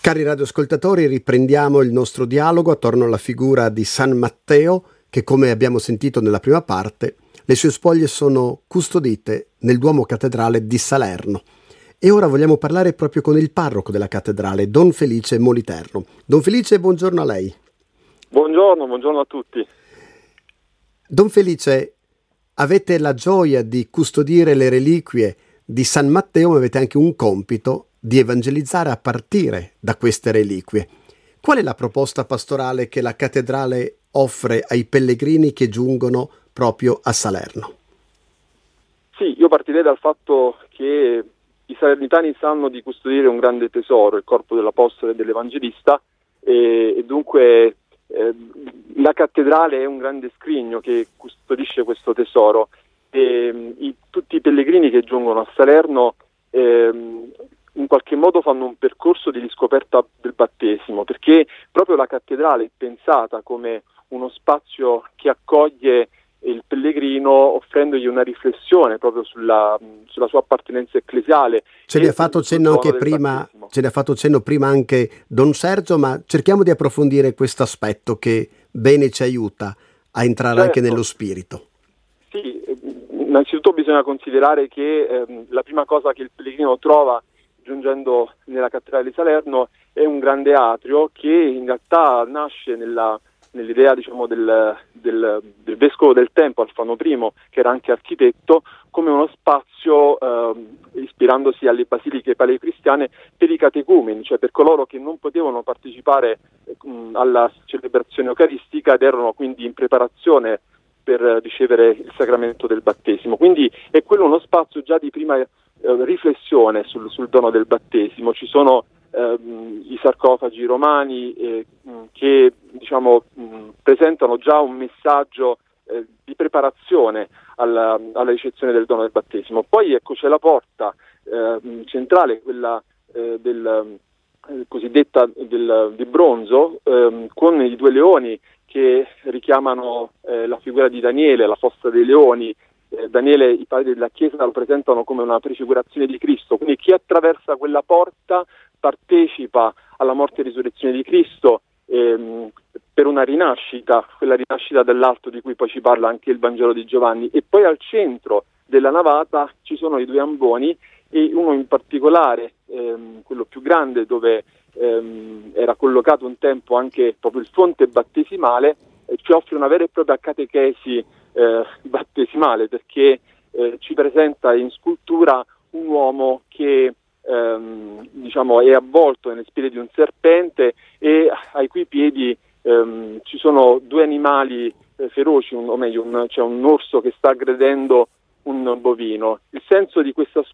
Cari radioascoltatori, riprendiamo il nostro dialogo attorno alla figura di San Matteo, che, come abbiamo sentito nella prima parte, le sue spoglie sono custodite nel Duomo Cattedrale di Salerno. E ora vogliamo parlare proprio con il parroco della cattedrale, Don Felice Moliterno. Don Felice, buongiorno a lei. Buongiorno a tutti. Don Felice, avete la gioia di custodire le reliquie di San Matteo, ma avete anche un compito di evangelizzare a partire da queste reliquie. Qual è la proposta pastorale che la cattedrale offre ai pellegrini che giungono proprio a Salerno? Sì, io partirei dal fatto che i salernitani sanno di custodire un grande tesoro, il corpo dell'apostolo e dell'evangelista, e dunque la cattedrale è un grande scrigno che custodisce questo tesoro, e tutti i pellegrini che giungono a Salerno in qualche modo fanno un percorso di riscoperta del battesimo, perché proprio la cattedrale è pensata come uno spazio che accoglie il pellegrino, offrendogli una riflessione proprio sulla sua appartenenza ecclesiale. Ce ne ha fatto cenno anche prima, ce ne ha fatto cenno prima anche Don Sergio, ma cerchiamo di approfondire questo aspetto che bene ci aiuta a entrare anche nello spirito. Sì, innanzitutto bisogna considerare che la prima cosa che il pellegrino trova giungendo nella cattedrale di Salerno è un grande atrio che in realtà nasce nell'idea, diciamo, del vescovo del tempo, Alfano I, che era anche architetto, come uno spazio, ispirandosi alle basiliche paleocristiane, per i catecumeni, cioè per coloro che non potevano partecipare alla celebrazione eucaristica ed erano quindi in preparazione per ricevere il sacramento del battesimo. Quindi è quello uno spazio già di prima riflessione sul dono del battesimo. Ci sono i sarcofagi romani che, diciamo, presentano già un messaggio di preparazione alla ricezione del dono del battesimo. Poi ecco c'è la porta centrale, quella cosiddetta di bronzo, con i due leoni che richiamano la figura di Daniele, la fossa dei leoni. Daniele, i padri della Chiesa lo presentano come una prefigurazione di Cristo, quindi chi attraversa quella porta partecipa alla morte e risurrezione di Cristo per una rinascita, quella rinascita dall'alto di cui poi ci parla anche il Vangelo di Giovanni. E poi al centro della navata ci sono i due amboni, e uno in particolare, quello più grande, dove era collocato un tempo anche proprio il fonte battesimale, ci offre una vera e propria catechesi battesimale, perché ci presenta in scultura un uomo che diciamo è avvolto nelle spine di un serpente e ai cui piedi ci sono due animali feroci, o meglio c'è un orso che sta aggredendo un bovino. Il senso di questa